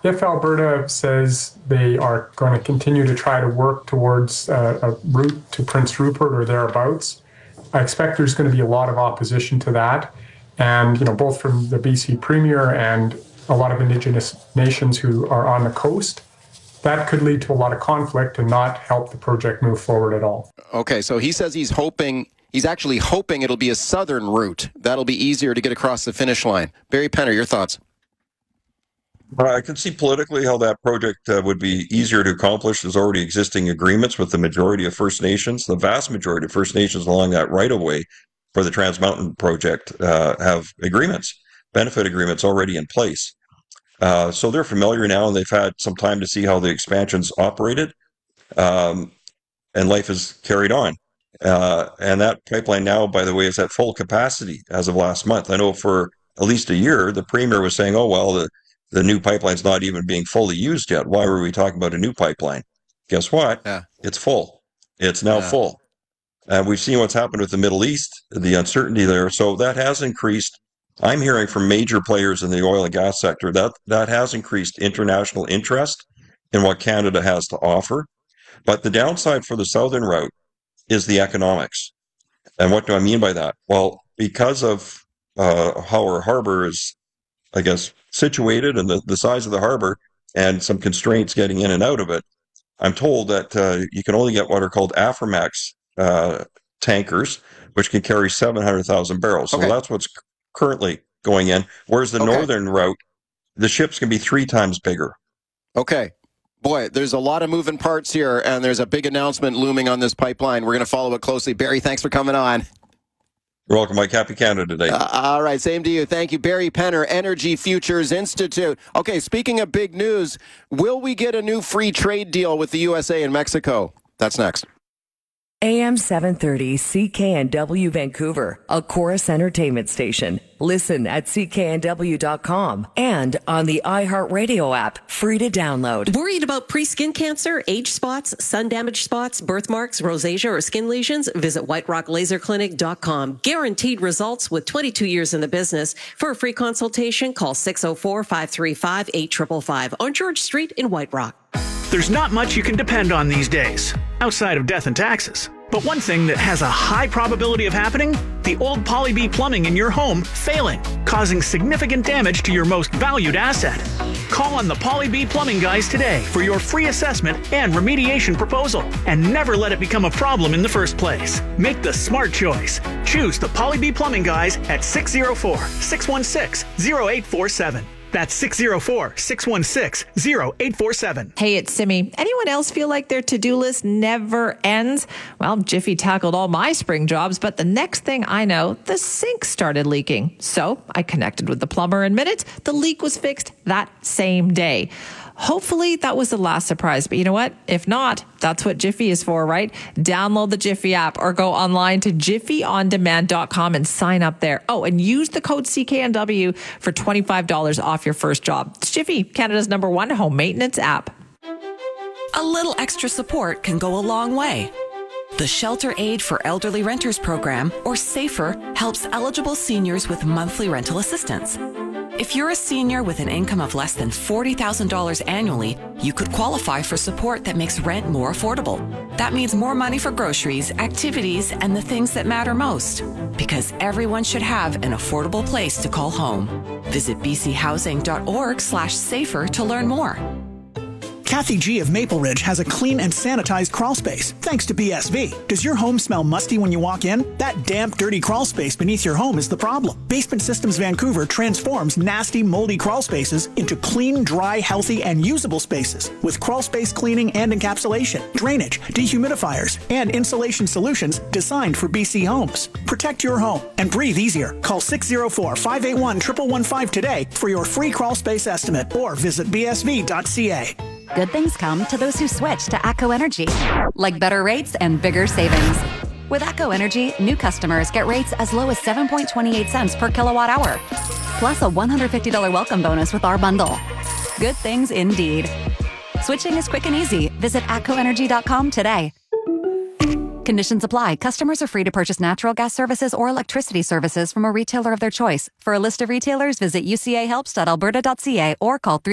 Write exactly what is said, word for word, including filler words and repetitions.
if Alberta says they are going to continue to try to work towards uh, a route to Prince Rupert or thereabouts, I expect there's going to be a lot of opposition to that. And, you know, both from the B C Premier and a lot of Indigenous nations who are on the coast, that could lead to a lot of conflict and not help the project move forward at all. Okay, so he says he's hoping, he's actually hoping it'll be a southern route. That'll be easier to get across the finish line. Barry Penner, your thoughts? I can see politically how that project uh, would be easier to accomplish. There's already existing agreements with the majority of First Nations. The vast majority of First Nations along that right-of-way for the Trans Mountain project uh, have agreements, benefit agreements already in place. Uh, so they're familiar now, and they've had some time to see how the expansions operated, um, and life is carried on. Uh, and that pipeline now, by the way, is at full capacity as of last month. I know for at least a year, the Premier was saying, oh, well, the, the new pipeline's not even being fully used yet. Why were we talking about a new pipeline? Guess what? Yeah. It's full. It's now yeah. full. And we've seen what's happened with the Middle East, the uncertainty there. So that has increased. I'm hearing from major players in the oil and gas sector that that has increased international interest in what Canada has to offer. But the downside for the southern route is the economics. And what do I mean by that? Well, because of uh, how our harbor is, I guess, situated and the, the size of the harbor and some constraints getting in and out of it, I'm told that uh, you can only get what are called Aframax uh, tankers, which can carry seven hundred thousand barrels. So okay. that's what's currently going in. Whereas the okay. northern route, the ships can be three times bigger. Okay. Boy, there's a lot of moving parts here, and there's a big announcement looming on this pipeline. We're going to follow it closely. Barry, thanks for coming on. You're welcome, Mike. Happy Canada Day. Uh, all right, same to you. Thank you. Barry Penner, Energy Futures Institute. Okay, speaking of big news, will we get a new free trade deal with the U S A and Mexico? That's next. A M seven thirty C K N W Vancouver, a Chorus Entertainment station. Listen at C K N W dot com and on the iHeartRadio app, free to download. Worried about pre-skin cancer, age spots, sun damage spots, birthmarks, rosacea, or skin lesions? Visit white rock laser clinic dot com. Guaranteed results with twenty-two years in the business. For a free consultation, call six oh four, five three five, eight five five five on George Street in White Rock. There's not much you can depend on these days, outside of death and taxes. But one thing that has a high probability of happening, the old Poly-B plumbing in your home failing, causing significant damage to your most valued asset. Call on the Poly-B plumbing guys today for your free assessment and remediation proposal, and never let it become a problem in the first place. Make the smart choice. Choose the Poly-B plumbing guys at six oh four, six one six, oh eight four seven. That's six oh four, six one six, oh eight four seven. Hey, it's Simi. Anyone else feel like their to-do list never ends? Well, Jiffy tackled all my spring jobs, but the next thing I know, the sink started leaking. So I connected with the plumber in minutes. The leak was fixed that same day. Hopefully that was the last surprise, but you know what? If not, that's what Jiffy is for, right? Download the Jiffy app or go online to jiffy on demand dot com and sign up there. Oh, and use the code C K N W for twenty-five dollars off your first job. It's Jiffy, Canada's number one home maintenance app. A little extra support can go a long way. The Shelter Aid for Elderly Renters program, or SAFER, helps eligible seniors with monthly rental assistance. If you're a senior with an income of less than forty thousand dollars annually, you could qualify for support that makes rent more affordable. That means more money for groceries, activities, and the things that matter most. Because everyone should have an affordable place to call home. Visit b c housing dot org slash safer to learn more. Kathy G of Maple Ridge has a clean and sanitized crawl space, thanks to B S V. Does your home smell musty when you walk in? That damp, dirty crawl space beneath your home is the problem. Basement Systems Vancouver transforms nasty, moldy crawl spaces into clean, dry, healthy, and usable spaces with crawl space cleaning and encapsulation, drainage, dehumidifiers, and insulation solutions designed for B C homes. Protect your home and breathe easier. Call six oh four, five eight one, one one one five today for your free crawl space estimate or visit b s v dot c a. Good things come to those who switch to ATCO Energy, like better rates and bigger savings. With ATCO Energy, new customers get rates as low as seven point two eight cents per kilowatt hour, plus a one hundred fifty dollars welcome bonus with our bundle. Good things indeed. Switching is quick and easy. Visit atco energy dot com today. Conditions apply. Customers are free to purchase natural gas services or electricity services from a retailer of their choice. For a list of retailers, visit u c a helps dot alberta dot c a or call three